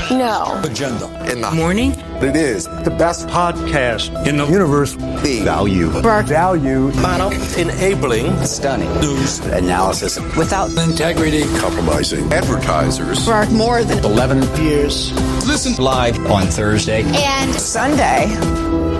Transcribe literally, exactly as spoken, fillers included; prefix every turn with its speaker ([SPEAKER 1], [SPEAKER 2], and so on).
[SPEAKER 1] No.
[SPEAKER 2] Agenda.
[SPEAKER 3] In the morning?
[SPEAKER 4] It is the best podcast in the universe.
[SPEAKER 5] The value.
[SPEAKER 4] Spark. Value.
[SPEAKER 2] Model. Enabling.
[SPEAKER 5] Stunning.
[SPEAKER 2] News.
[SPEAKER 5] Analysis.
[SPEAKER 3] Without
[SPEAKER 2] integrity.
[SPEAKER 6] Compromising. Advertisers.
[SPEAKER 3] Spark more than
[SPEAKER 5] eleven years.
[SPEAKER 6] Listen
[SPEAKER 5] live on Thursday
[SPEAKER 1] And
[SPEAKER 3] Sunday.